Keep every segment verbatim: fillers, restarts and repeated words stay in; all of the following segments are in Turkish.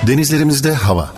Denizlerimizde hava.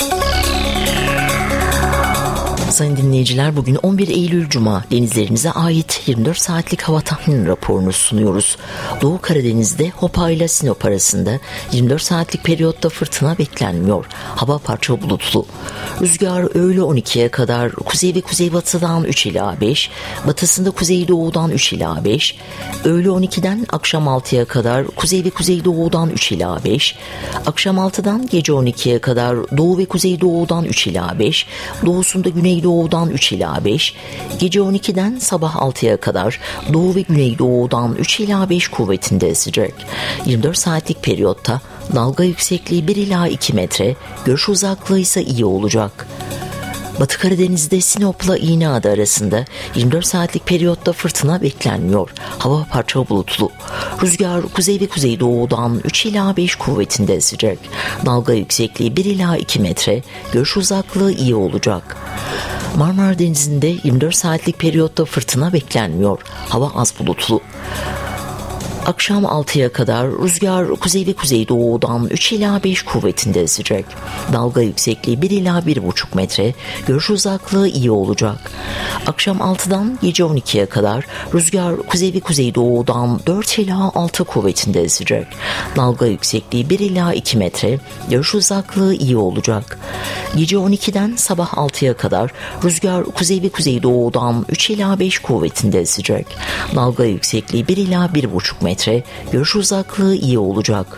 Sayın dinleyiciler, bugün on bir Eylül Cuma, denizlerimize ait yirmi dört saatlik hava tahmini raporunu sunuyoruz. Doğu Karadeniz'de Hopa ile Sinop arasında yirmi dört saatlik periyotta fırtına beklenmiyor. Hava parça bulutlu. Rüzgar öğle on ikiye kadar kuzey ve kuzeybatıdan üç ila beş, batısında kuzeydoğudan üç ila beş, öğle on ikiden akşam altıya kadar kuzey ve kuzeydoğudan üç ila beş, akşam altıdan gece on ikiye kadar doğu ve kuzeydoğudan üç ila beş, doğusunda güney doğudan üç ila beş, gece on ikiden sabah altıya kadar doğu ve güneydoğudan üç ila beş kuvvetinde esecek. yirmi dört saatlik periyotta dalga yüksekliği bir ila iki metre, görüş uzaklığı ise iyi olacak. Batı Karadeniz'de Sinop'la İğneada arasında yirmi dört saatlik periyotta fırtına beklenmiyor. Hava parça bulutlu. Rüzgar kuzey ve kuzeydoğudan üç ila beş kuvvetinde esecek. Dalga yüksekliği bir ila iki metre, görüş uzaklığı iyi olacak. Marmara Denizi'nde yirmi dört saatlik periyotta fırtına beklenmiyor. Hava az bulutlu. Akşam altıya kadar rüzgar kuzey ve kuzeydoğudan üç ila beş kuvvetinde esecek. Dalga yüksekliği bir ila bir buçuk metre, görüş uzaklığı iyi olacak. Akşam altıdan gece on ikiye kadar rüzgar kuzey ve kuzeydoğudan dört ila altı kuvvetinde esecek. Dalga yüksekliği bir ila iki metre, görüş uzaklığı iyi olacak. Gece on ikiden sabah altıya kadar rüzgar kuzey ve kuzeydoğudan üç ila beş kuvvetinde esecek. Dalga yüksekliği bir ila bir buçuk metre, görüş uzaklığı iyi olacak.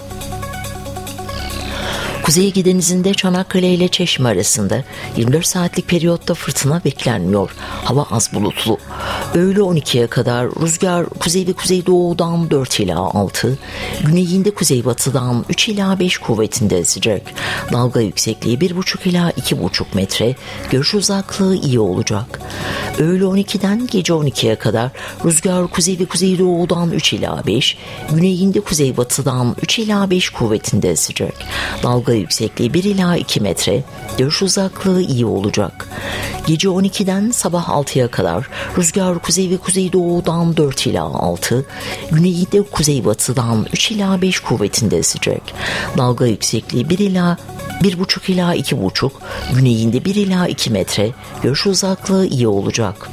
Kuzey Ege Denizi'nde Çanakkale ile Çeşme arasında yirmi dört saatlik periyotta fırtına beklenmiyor. Hava az bulutlu. Öğle on ikiye kadar rüzgar kuzey ve kuzeydoğudan dört ila altı, güneyinde kuzeybatıdan üç ila beş kuvvetinde esecek. Dalga yüksekliği bir buçuk ila iki buçuk metre, görüş uzaklığı iyi olacak. Öğle on ikiden gece on ikiye kadar rüzgar kuzey ve kuzeydoğudan üç ila beş, güneyinde kuzeybatıdan üç ila beş kuvvetinde esecek. Dalga yüksekliği bir ila iki metre, görüş uzaklığı iyi olacak. Gece on ikiden sabah altıya kadar rüzgar kuzey ve kuzeydoğudan dört ila altı, güneyinde kuzeybatıdan üç ila beş kuvvetinde esecek. Dalga yüksekliği bir ila bir buçuk ila iki buçuk, güneyinde bir ila iki metre, görüş uzaklığı iyi olacak.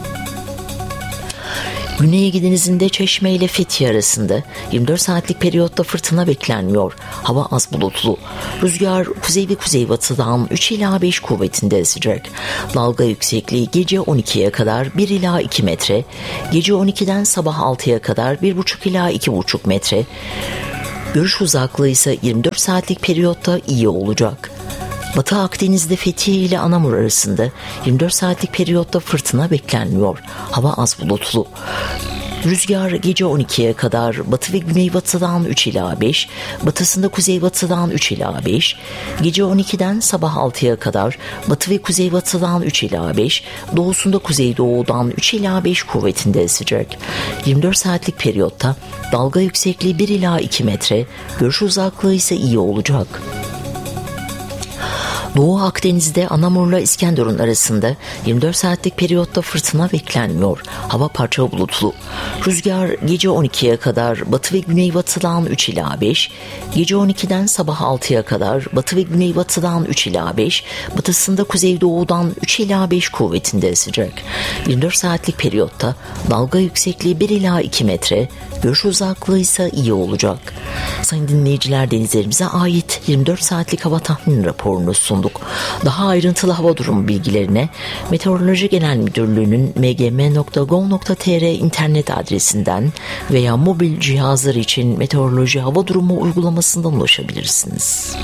Güney Ege Denizi'nde Çeşme ile Fethiye arasında yirmi dört saatlik periyotta fırtına beklenmiyor. Hava az bulutlu. Rüzgar kuzey ve kuzeybatıdan üç ila beş kuvvetinde esecek. Dalga yüksekliği gece on ikiye kadar bir ila iki metre, gece on ikiden sabah altıya kadar bir buçuk ila iki buçuk metre, görüş uzaklığı ise yirmi dört saatlik periyotta iyi olacak. Batı Akdeniz'de Fethiye ile Anamur arasında yirmi dört saatlik periyotta fırtına beklenmiyor. Hava az bulutlu. Rüzgar gece on ikiye kadar batı ve güneybatıdan üç ila beş, batısında kuzeybatıdan üç ila beş, gece on ikiden sabah altıya kadar batı ve kuzeybatıdan üç ila beş, doğusunda kuzeydoğudan üç ila beş kuvvetinde esecek. yirmi dört saatlik periyotta dalga yüksekliği bir ila iki metre, görüş uzaklığı ise iyi olacak. Doğu Akdeniz'de Anamur'la İskenderun arasında yirmi dört saatlik periyotta fırtına beklenmiyor. Hava parça bulutlu. Rüzgar gece on ikiye kadar batı ve güneybatıdan üç ila beş, gece on ikiden sabah altıya kadar batı ve güneybatıdan üç ila beş, batısında kuzeydoğudan üç ila beş kuvvetinde esecek. yirmi dört saatlik periyotta dalga yüksekliği bir ila iki metre, görüş uzaklığı ise iyi olacak. Sayın dinleyiciler, denizlerimize ait yirmi dört saatlik hava tahmini raporunu sunduk. Daha ayrıntılı hava durumu bilgilerine Meteoroloji Genel Müdürlüğü'nün m g m nokta gov nokta t r internet adresinden veya mobil cihazlar için meteoroloji hava durumu uygulamasından ulaşabilirsiniz.